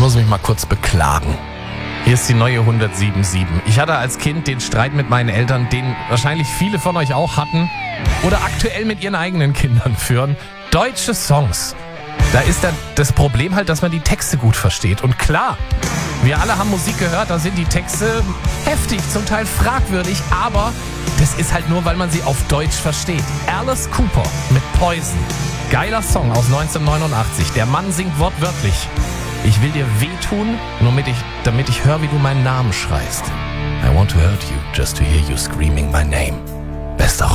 muss mich mal kurz beklagen. Hier ist die neue 107.7. Ich hatte als Kind den Streit mit meinen Eltern, den wahrscheinlich viele von euch auch hatten oder aktuell mit ihren eigenen Kindern führen. Deutsche Songs. Da ist dann das Problem halt, dass man die Texte gut versteht. Und klar, wir alle haben Musik gehört, da sind die Texte heftig, zum Teil fragwürdig, aber das ist halt nur, weil man sie auf Deutsch versteht. Alice Cooper mit Poison. Geiler Song aus 1989. Der Mann singt wortwörtlich: Ich will dir wehtun, damit ich höre, wie du meinen Namen schreist. I want to hurt you, just to hear you screaming my name. Bester